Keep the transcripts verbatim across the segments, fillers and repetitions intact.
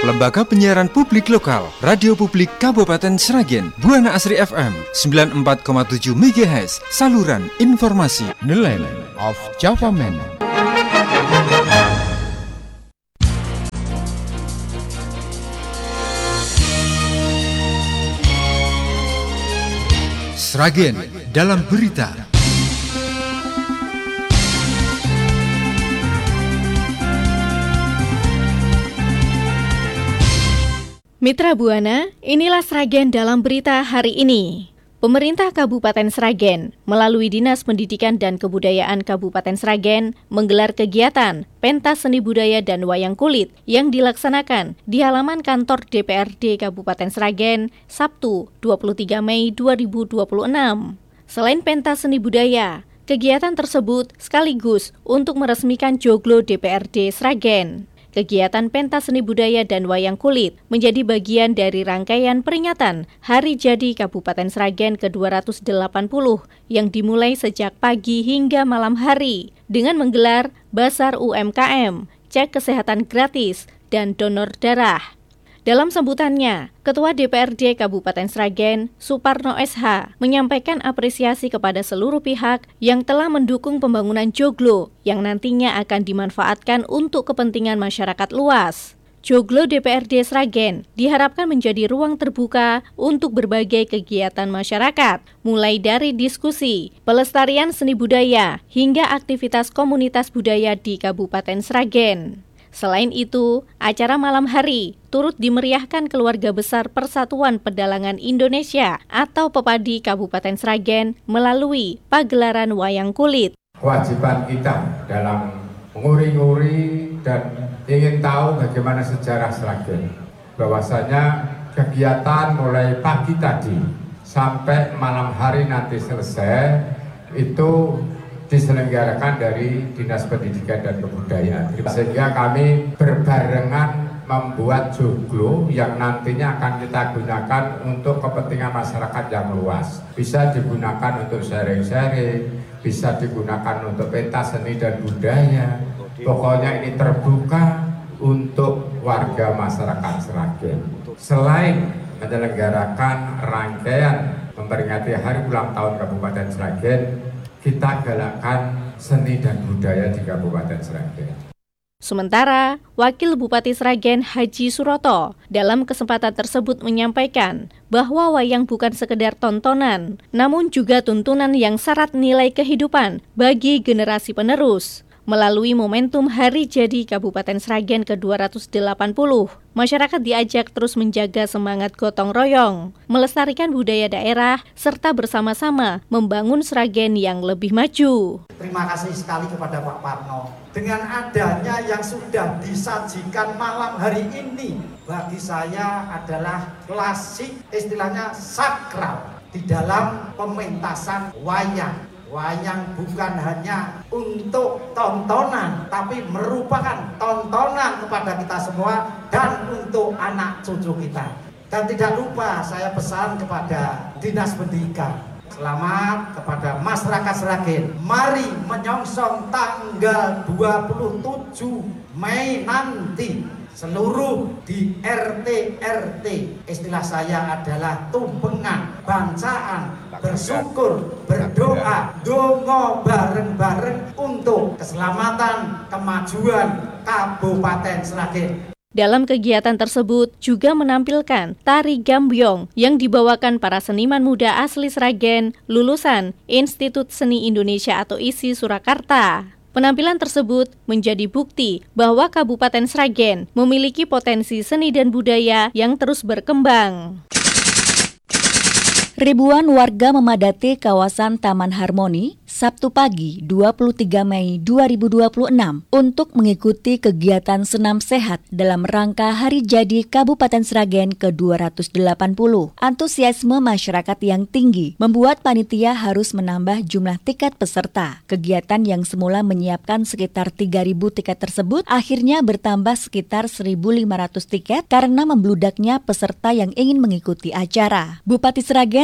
Lembaga Penyiaran Publik Lokal, Radio Publik Kabupaten Sragen, Buana Asri F M sembilan puluh empat koma tujuh megahertz, saluran informasi. Nelayan of Java Man. Sragen dalam berita. Mitra Buana, inilah Sragen dalam berita hari ini. Pemerintah Kabupaten Sragen melalui Dinas Pendidikan dan Kebudayaan Kabupaten Sragen menggelar kegiatan Pentas Seni Budaya dan Wayang Kulit yang dilaksanakan di halaman kantor D P R D Kabupaten Sragen Sabtu dua puluh tiga Mei dua ribu dua puluh enam. Selain pentas seni budaya, kegiatan tersebut sekaligus untuk meresmikan Joglo D P R D Sragen. Kegiatan pentas seni budaya dan wayang kulit menjadi bagian dari rangkaian peringatan Hari Jadi Kabupaten Sragen ke dua ratus delapan puluh yang dimulai sejak pagi hingga malam hari dengan menggelar Basar U M K M, cek kesehatan gratis, dan donor darah. Dalam sambutannya, Ketua D P R D Kabupaten Sragen, Suparno S H, menyampaikan apresiasi kepada seluruh pihak yang telah mendukung pembangunan Joglo yang nantinya akan dimanfaatkan untuk kepentingan masyarakat luas. Joglo D P R D Sragen diharapkan menjadi ruang terbuka untuk berbagai kegiatan masyarakat, mulai dari diskusi, pelestarian seni budaya, hingga aktivitas komunitas budaya di Kabupaten Sragen. Selain itu, acara malam hari turut dimeriahkan keluarga besar Persatuan Pedalangan Indonesia atau Pepadi Kabupaten Sragen melalui pagelaran wayang kulit. Kewajiban kita dalam menguri-nguri dan ingin tahu bagaimana sejarah Sragen, bahwasanya kegiatan mulai pagi tadi sampai malam hari nanti selesai itu diselenggarakan dari Dinas Pendidikan dan Kebudayaan, sehingga kami berbarengan membuat joglo yang nantinya akan kita gunakan untuk kepentingan masyarakat yang luas. Bisa digunakan untuk sharing-sharing, bisa digunakan untuk pentas seni dan budaya. Pokoknya ini terbuka untuk warga masyarakat Sragen. Selain menyelenggarakan rangkaian memperingati Hari Ulang Tahun Kabupaten Sragen, kita galakkan seni dan budaya di Kabupaten Sragen. Sementara, Wakil Bupati Sragen Haji Suroto dalam kesempatan tersebut menyampaikan bahwa wayang bukan sekedar tontonan, namun juga tuntunan yang syarat nilai kehidupan bagi generasi penerus. Melalui momentum Hari Jadi Kabupaten Sragen ke dua ratus delapan puluh, masyarakat diajak terus menjaga semangat gotong royong, melestarikan budaya daerah, serta bersama-sama membangun Sragen yang lebih maju. Terima kasih sekali kepada Pak Parno. Dengan adanya yang sudah disajikan malam hari ini, bagi saya adalah klasik, istilahnya sakral di dalam pementasan wayang. Wayang bukan hanya untuk tontonan, tapi merupakan tontonan kepada kita semua dan untuk anak cucu kita. Dan tidak lupa saya pesan kepada Dinas Pendidikan, selamat kepada masyarakat Sragen. Mari menyongsong tanggal dua puluh tujuh Mei nanti. Seluruh di R T R T, istilah saya adalah tumpengan, bancaan, bersyukur, berdoa, dongo bareng-bareng untuk keselamatan, kemajuan Kabupaten Sragen. Dalam kegiatan tersebut juga menampilkan tari gambyong yang dibawakan para seniman muda asli Sragen lulusan Institut Seni Indonesia atau I S I Surakarta. Penampilan tersebut menjadi bukti bahwa Kabupaten Sragen memiliki potensi seni dan budaya yang terus berkembang. Ribuan warga memadati kawasan Taman Harmoni Sabtu pagi dua puluh tiga Mei dua ribu dua puluh enam untuk mengikuti kegiatan senam sehat dalam rangka Hari Jadi Kabupaten Sragen ke dua ratus delapan puluh. Antusiasme masyarakat yang tinggi membuat panitia harus menambah jumlah tiket peserta. Kegiatan yang semula menyiapkan sekitar tiga ribu tiket tersebut akhirnya bertambah sekitar seribu lima ratus tiket karena membludaknya peserta yang ingin mengikuti acara. Bupati Sragen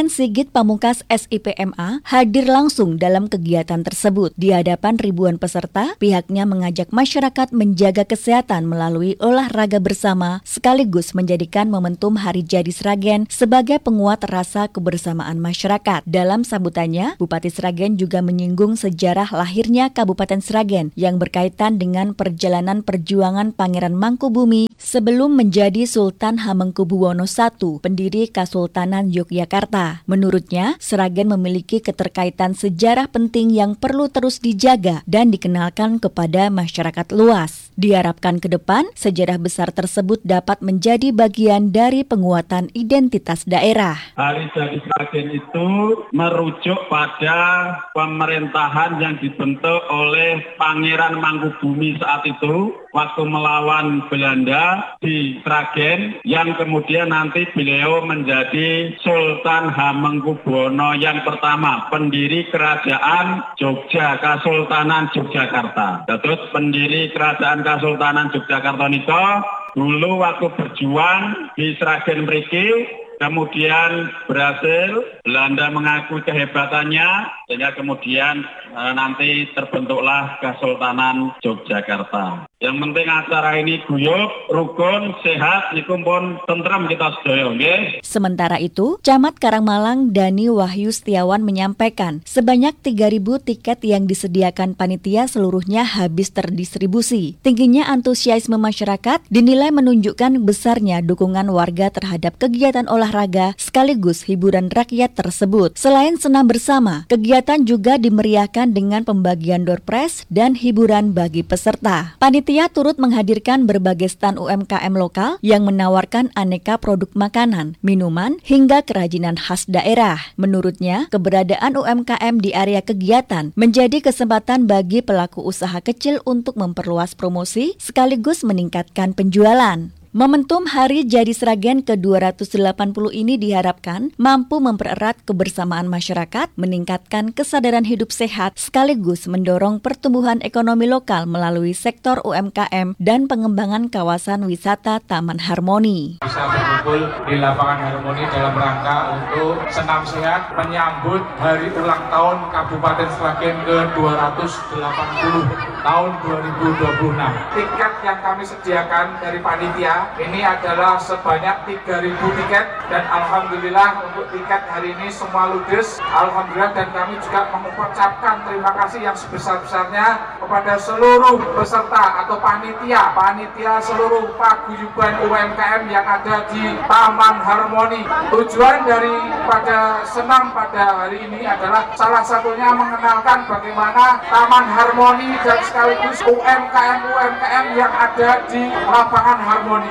Presiden Sigit Pamungkas S I P M A hadir langsung dalam kegiatan tersebut. Di hadapan ribuan peserta, pihaknya mengajak masyarakat menjaga kesehatan melalui olahraga bersama, sekaligus menjadikan momentum Hari Jadi Sragen sebagai penguat rasa kebersamaan masyarakat. Dalam sambutannya, Bupati Sragen juga menyinggung sejarah lahirnya Kabupaten Sragen yang berkaitan dengan perjalanan perjuangan Pangeran Mangkubumi sebelum menjadi Sultan Hamengkubuwono satu, pendiri Kasultanan Yogyakarta. Menurutnya, Sragen memiliki keterkaitan sejarah penting yang perlu terus dijaga dan dikenalkan kepada masyarakat luas. Diharapkan ke depan, sejarah besar tersebut dapat menjadi bagian dari penguatan identitas daerah. Hari Jadi Sragen itu merujuk pada pemerintahan yang dibentuk oleh Pangeran Mangkubumi saat itu waktu melawan Belanda di Sragen, yang kemudian nanti beliau menjadi Sultan Hamengkubuwono yang pertama, pendiri Kerajaan Jogja, Kasultanan Yogyakarta. Terus pendiri Kerajaan Kasultanan Yogyakarta niko dulu waktu berjuang di Sragen mriki, kemudian berhasil, Belanda mengakui kehebatannya, sehingga kemudian e, nanti terbentuklah Kesultanan Yogyakarta. Yang penting acara ini guyub, rukun, sehat, niku pun tentrem kita sedaya nggih. Sementara itu, Camat Karangmalang Dani Wahyu Setiawan menyampaikan sebanyak tiga ribu tiket yang disediakan panitia seluruhnya habis terdistribusi. Tingginya antusiasme masyarakat dinilai menunjukkan besarnya dukungan warga terhadap kegiatan olahraga sekaligus hiburan rakyat tersebut. Selain senam bersama, kegiatan juga dimeriahkan dengan pembagian door prize dan hiburan bagi peserta. Panitia turut menghadirkan berbagai stan U M K M lokal yang menawarkan aneka produk makanan, minuman, hingga kerajinan khas daerah. Menurutnya, keberadaan U M K M di area kegiatan menjadi kesempatan bagi pelaku usaha kecil untuk memperluas promosi sekaligus meningkatkan penjualan. Momentum Hari Jadi Sragen ke dua ratus delapan puluh ini diharapkan mampu mempererat kebersamaan masyarakat, meningkatkan kesadaran hidup sehat, sekaligus mendorong pertumbuhan ekonomi lokal melalui sektor U M K M dan pengembangan kawasan wisata Taman Harmoni. Bisa berkumpul di lapangan Harmoni dalam rangka untuk senam sehat menyambut hari ulang tahun Kabupaten Sragen ke dua ratus delapan puluh tahun dua ribu dua puluh enam. Tiket yang kami sediakan dari panitia ini adalah sebanyak tiga ribu tiket, dan alhamdulillah untuk tiket hari ini semua ludes. Alhamdulillah, dan kami juga mengucapkan terima kasih yang sebesar-besarnya kepada seluruh peserta atau panitia, panitia seluruh paguyuban U M K M yang ada di Taman Harmoni. Tujuan daripada senam pada hari ini adalah salah satunya mengenalkan bagaimana Taman Harmoni dan sekaligus U M K M-U M K M yang ada di lapangan Harmoni.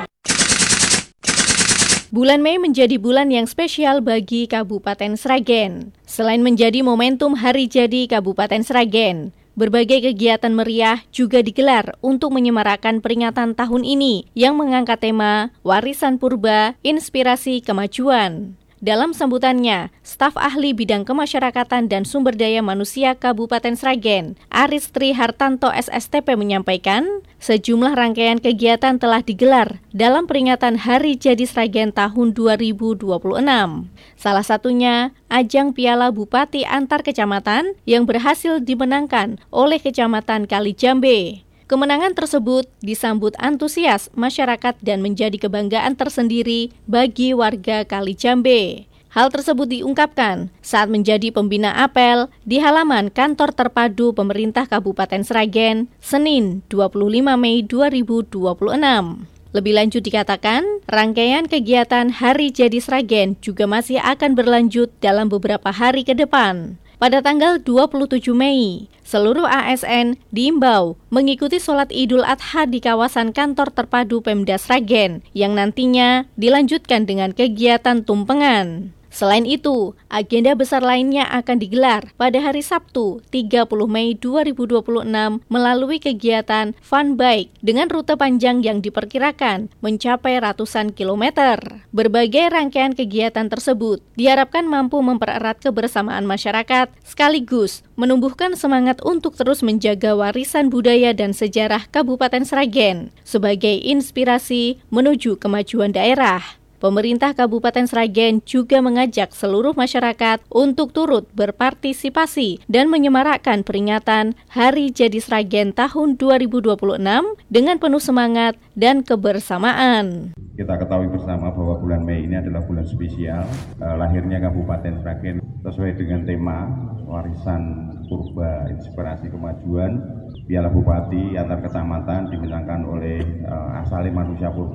Bulan Mei menjadi bulan yang spesial bagi Kabupaten Sragen. Selain menjadi momentum Hari Jadi Kabupaten Sragen, berbagai kegiatan meriah juga digelar untuk menyemarakan peringatan tahun ini yang mengangkat tema Warisan Purba, Inspirasi Kemajuan. Dalam sambutannya, staf ahli bidang kemasyarakatan dan sumber daya manusia Kabupaten Sragen, Aris Tri Hartanto S S T P menyampaikan, sejumlah rangkaian kegiatan telah digelar dalam peringatan Hari Jadi Sragen tahun dua ribu dua puluh enam. Salah satunya, ajang Piala Bupati Antar Kecamatan yang berhasil dimenangkan oleh Kecamatan Kalijambe. Kemenangan tersebut disambut antusias masyarakat dan menjadi kebanggaan tersendiri bagi warga Kalijambe. Hal tersebut diungkapkan saat menjadi pembina apel di halaman kantor terpadu pemerintah Kabupaten Sragen, Senin dua puluh lima Mei dua ribu dua puluh enam. Lebih lanjut dikatakan, rangkaian kegiatan Hari Jadi Sragen juga masih akan berlanjut dalam beberapa hari ke depan. Pada tanggal dua puluh tujuh Mei, seluruh A S N diimbau mengikuti sholat Idul Adha di kawasan kantor terpadu Pemda Sragen yang nantinya dilanjutkan dengan kegiatan tumpengan. Selain itu, agenda besar lainnya akan digelar pada hari Sabtu tiga puluh Mei dua ribu dua puluh enam melalui kegiatan Fun Bike dengan rute panjang yang diperkirakan mencapai ratusan kilometer. Berbagai rangkaian kegiatan tersebut diharapkan mampu mempererat kebersamaan masyarakat sekaligus menumbuhkan semangat untuk terus menjaga warisan budaya dan sejarah Kabupaten Sragen sebagai inspirasi menuju kemajuan daerah. Pemerintah Kabupaten Sragen juga mengajak seluruh masyarakat untuk turut berpartisipasi dan menyemarakkan peringatan Hari Jadi Sragen tahun dua ribu dua puluh enam dengan penuh semangat dan kebersamaan. Kita ketahui bersama bahwa bulan Mei ini adalah bulan spesial eh, lahirnya Kabupaten Sragen sesuai dengan tema warisan purba inspirasi kemajuan. Piala Bupati antar kecamatan dimenangkan oleh uh, Asale Manusia Purba